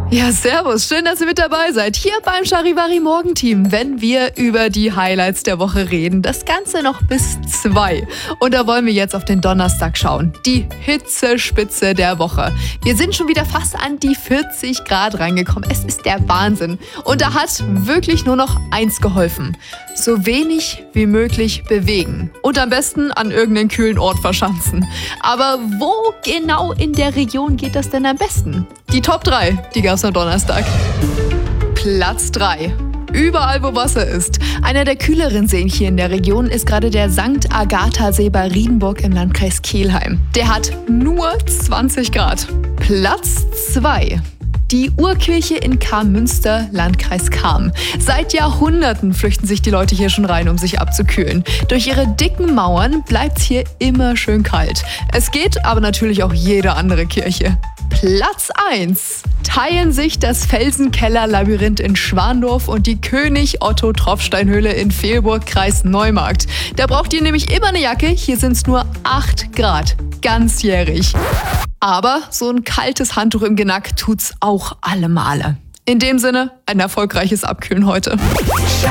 Ja, servus, schön, dass ihr mit dabei seid. Hier beim Charivari Morgenteam, wenn wir über die Highlights der Woche reden. Das Ganze noch bis 2. Und da wollen wir jetzt auf den Donnerstag schauen. Die Hitzespitze der Woche. Wir sind schon wieder fast an die 40 Grad reingekommen. Es ist der Wahnsinn. Und da hat wirklich nur noch eins geholfen. So wenig wie möglich bewegen. Und am besten an irgendeinen kühlen Ort verschanzen. Aber wo genau in der Region geht das denn am besten? Die Top 3, die gab's am Donnerstag. Platz 3. Überall, wo Wasser ist. Einer der kühleren Seen hier in der Region ist gerade der St. Agatha-See bei Riedenburg im Landkreis Kelheim. Der hat nur 20 Grad. Platz 2. Die Urkirche in Kharmünster, Landkreis Cham. Seit Jahrhunderten flüchten sich die Leute hier schon rein, um sich abzukühlen. Durch ihre dicken Mauern bleibt's hier immer schön kalt. Es geht aber natürlich auch jede andere Kirche. Platz 1. Teilen sich das Felsenkeller-Labyrinth in Schwandorf und die König-Otto-Tropfsteinhöhle in Velburg, Kreis Neumarkt. Da braucht ihr nämlich immer eine Jacke, hier sind's nur 8 Grad. Ganzjährig. Aber so ein kaltes Handtuch im Genack tut's auch alle Male. In dem Sinne, ein erfolgreiches Abkühlen heute.